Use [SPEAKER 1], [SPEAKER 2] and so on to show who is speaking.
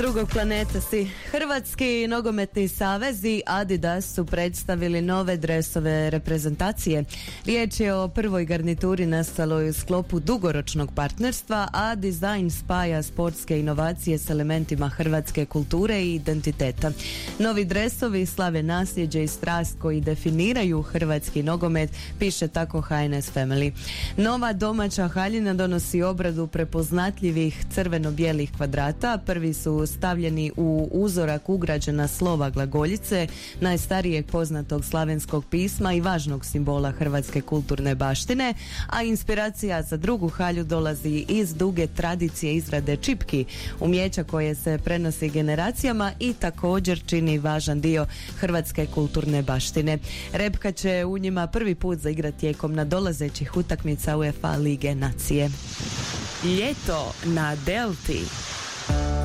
[SPEAKER 1] Drugog planeta si. Hrvatski nogometni savez i Adidas su predstavili nove dresove reprezentacije. Riječ je o prvoj garnituri nastaloj u sklopu dugoročnog partnerstva, a dizajn spaja sportske inovacije s elementima hrvatske kulture i identiteta. Novi dresovi slave nasljeđe i strast koji definiraju hrvatski nogomet, piše tako HNS Family. Nova domaća haljina donosi obradu prepoznatljivih crveno-bijelih kvadrata. Prvi su stavljeni u uzorak ugrađena slova glagoljice, najstarijeg poznatog slavenskog pisma i važnog simbola hrvatske kulturne baštine, a inspiracija za drugu halju dolazi iz duge tradicije izrade čipki, umijeća koje se prenosi generacijama i također čini važan dio hrvatske kulturne baštine. Repka će u njima prvi put zaigrati tijekom nadolazećih utakmica UEFA Lige nacije.
[SPEAKER 2] Ljeto na Delti.